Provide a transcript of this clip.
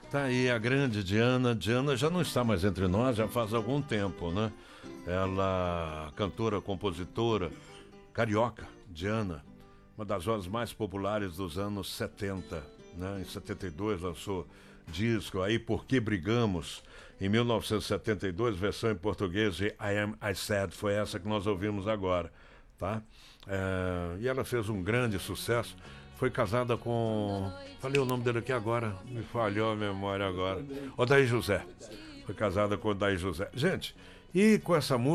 Tá aí a grande Diana. Diana já não está mais entre nós, já faz algum tempo, né? Ela, cantora, compositora, carioca, Diana, uma das vozes mais populares dos anos 70, né? Em 72 lançou disco aí Por Que Brigamos. Em 1972, versão em português de I Said, foi essa que nós ouvimos agora, tá? E ela fez um grande sucesso. Foi casada com... Falei o nome dele aqui agora, me falhou a memória agora. Odair José. Foi casada com Odair José. Gente, e com essa música...